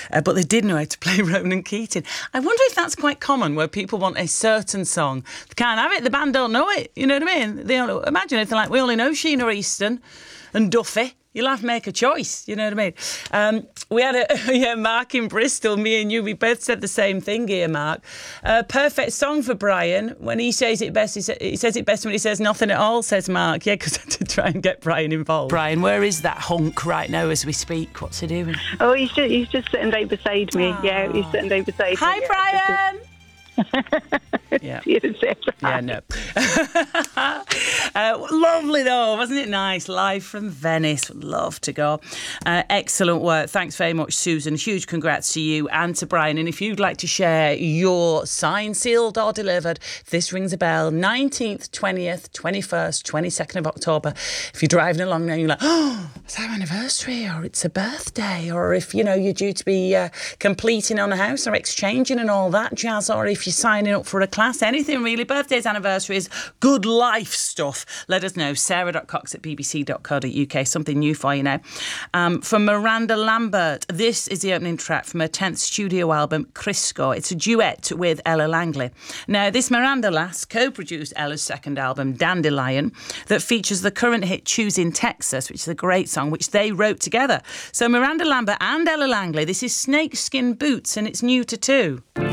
but they did know how to play Ronan Keating. I wonder if that's quite common, where people want a certain song. They can't have it, the band don't know it, you know what I mean? Imagine if they're like, we only know Sheena Easton and Duffy. You'll have to make a choice, you know what I mean? We had Mark in Bristol, me and you, we both said the same thing here, Mark. Perfect song for Brian. When he says it best, he says it best when he says nothing at all, says Mark. Yeah, because I had to try and get Brian involved. Brian, where is that hunk right now as we speak? What's he doing? Oh, he's just sitting there beside me. Aww. Yeah, he's sitting there beside me. Hi, Brian! Yeah. Yeah, no. Lovely though, wasn't it nice? Live from Venice. Would love to go. Excellent work. Thanks very much, Susan. Huge congrats to you and to Brian. And if you'd like to share your signed, sealed or delivered, this rings a bell. 19th, 20th, 21st, 22nd of October. If you're driving along now, you're like, oh, it's our anniversary or it's a birthday, or if, you know, you're due to be completing on a house or exchanging and all that jazz, or if you're signing up for a class, anything really, birthdays, anniversaries, good life stuff, let us know. sarah.cox@bbc.co.uk. Something new for you now. From Miranda Lambert, this is the opening track from her 10th studio album, Crisco. It's a duet with Ella Langley. Now, this Miranda lass co-produced Ella's second album, Dandelion, that features the current hit Choosing Texas, which is a great song, which they wrote together. So Miranda Lambert and Ella Langley, this is Snakeskin Boots, and it's new to two.